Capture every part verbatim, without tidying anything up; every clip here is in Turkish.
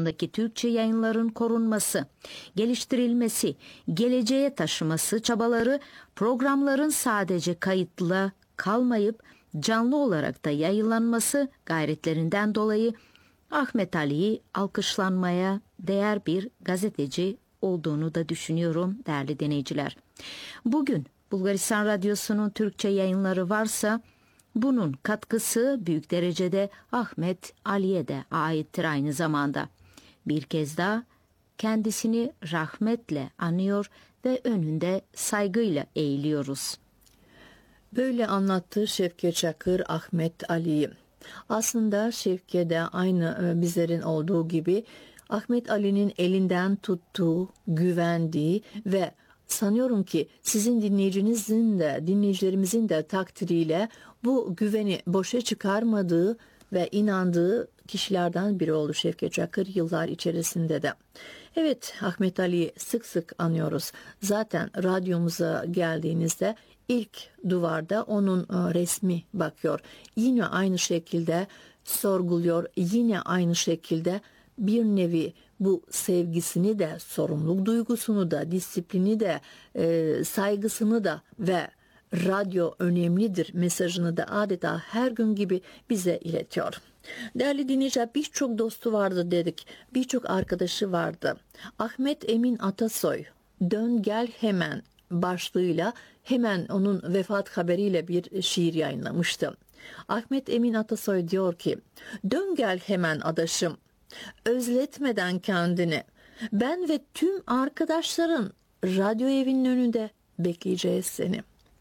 Radyosu'ndaki Türkçe yayınların korunması, geliştirilmesi, geleceğe taşıması çabaları programların sadece kayıtla kalmayıp canlı olarak da yayınlanması gayretlerinden dolayı Ahmet Ali'yi alkışlanmaya değer bir gazeteci olduğunu da düşünüyorum değerli dinleyiciler. Bugün Bulgaristan Radyosu'nun Türkçe yayınları varsa bunun katkısı büyük derecede Ahmet Ali'ye de aittir aynı zamanda. Bir kez daha kendisini rahmetle anıyor ve önünde saygıyla eğiliyoruz. Böyle anlattı Şevket Çakır Ahmet Ali'yi. Aslında Şevket de aynı bizlerin olduğu gibi Ahmet Ali'nin elinden tuttuğu, güvendiği ve sanıyorum ki sizin dinleyicinizin de dinleyicilerimizin de takdiriyle bu güveni boşa çıkarmadığı ve inandığı kişilerden biri oldu Şevket Çakır yıllar içerisinde de. Evet, Ahmet Ali'yi sık sık anıyoruz. Zaten radyomuza geldiğinizde ilk duvarda onun resmi bakıyor. Yine aynı şekilde sorguluyor, yine aynı şekilde bir nevi bu sevgisini de, sorumluluk duygusunu da, disiplini de, e, saygısını da ve radyo önemlidir mesajını da adeta her gün gibi bize iletiyor. Değerli dinleyiciler, birçok dostu vardı dedik, birçok arkadaşı vardı. Ahmet Emin Atasoy, Dön Gel Hemen başlığıyla hemen onun vefat haberiyle bir şiir yayınlamıştı. Ahmet Emin Atasoy diyor ki, dön gel hemen adaşım, özletmeden kendini, ben ve tüm arkadaşların radyo evinin önünde bekleyeceğiz seni.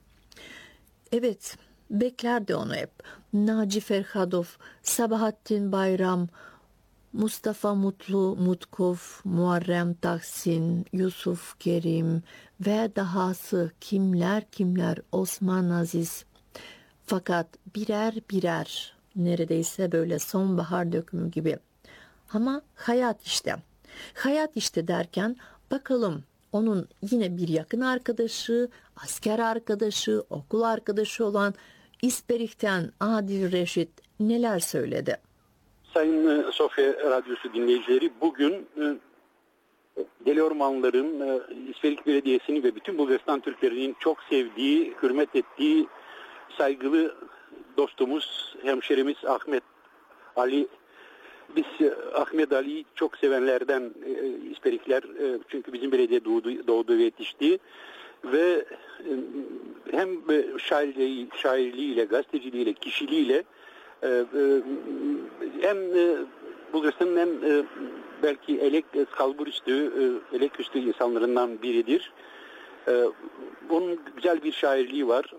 Evet, beklerdi onu hep. Naci Ferhadov, Sabahattin Bayram, Mustafa Mutlu Mutkov, Muharrem Tahsin, Yusuf Kerim ve dahası kimler kimler, Osman Aziz. Fakat birer birer, neredeyse böyle sonbahar dökümü gibi. Ama hayat işte. Hayat işte derken bakalım onun yine bir yakın arkadaşı, asker arkadaşı, okul arkadaşı olan İsperik'ten Adil Reşit neler söyledi? Sayın Sofya Radyosu dinleyicileri, bugün Deli Ormanlar'ın, İsverik Belediyesi'nin ve bütün Bulgaristan Türklerinin çok sevdiği, hürmet ettiği saygılı dostumuz, hemşerimiz Ahmet Ali. Biz Ahmet Ali'yi çok sevenlerden İsperikler, çünkü bizim belediye doğdu, doğdu ve yetişti. Ve hem şairliği, şairliğiyle, gazeteciliğiyle, kişiliğiyle hem Bulgaristan'ın en belki elek kalburüstü, eleküstü insanlarından biridir. Onun güzel bir şairliği var.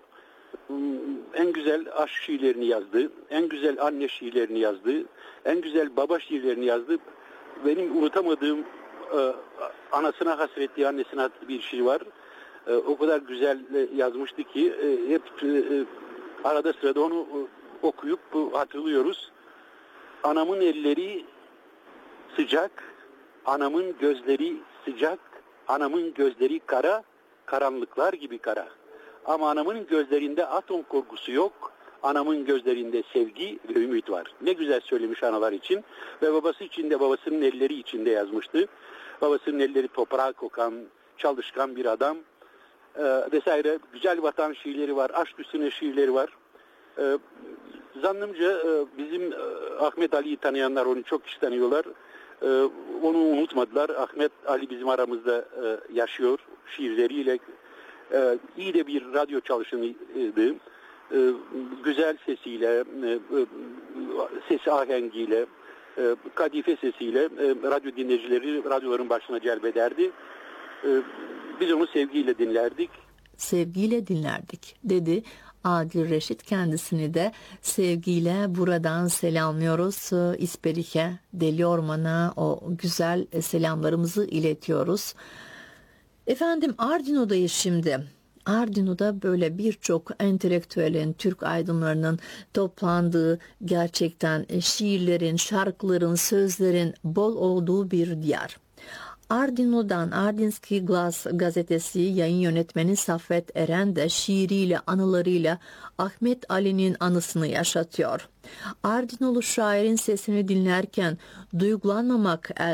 En güzel aşk şiirlerini yazdı, en güzel anne şiirlerini yazdı, en güzel baba şiirlerini yazdı. Benim unutamadığım anasına hasretli, annesine hasretli bir şiir var. O kadar güzel yazmıştı ki hep arada sırada onu okuyup hatırlıyoruz. Anamın elleri sıcak, anamın gözleri sıcak, anamın gözleri kara, karanlıklar gibi kara. Ama anamın gözlerinde atom korkusu yok, anamın gözlerinde sevgi ve ümit var. Ne güzel söylemiş analar için ve babası için de, babasının elleri içinde yazmıştı. Babasının elleri toprağa kokan, çalışkan bir adam e, vesaire. Güzel vatan şiirleri var, aşk üstüne şiirleri var. E, zannımca e, bizim e, Ahmet Ali'yi tanıyanlar onu çok kişi tanıyorlar. E, onu unutmadılar. Ahmet Ali bizim aramızda e, yaşıyor. Şiirleriyle e, iyi de bir radyo çalışanıydı. E, güzel sesiyle, e, sesi ahengiyle, e, kadife sesiyle e, radyo dinleyicileri radyoların başına celbederdi. E, biz onu sevgiyle dinlerdik. Sevgiyle dinlerdik dedi Adil Reşit. Kendisini de sevgiyle buradan selamlıyoruz. İsperik'e, Deli Orman'a o güzel selamlarımızı iletiyoruz. Efendim, Ardino'dayız şimdi. Ardino'da böyle birçok entelektüelin, Türk aydınlarının toplandığı, gerçekten şiirlerin, şarkıların, sözlerin bol olduğu bir diyar. Ardino'dan Ardinski Glas gazetesi yayın yönetmeni Saffet Eren de şiiriyle, anılarıyla Ahmet Ali'nin anısını yaşatıyor. Ardinolu şairin sesini dinlerken duygulanmamak elde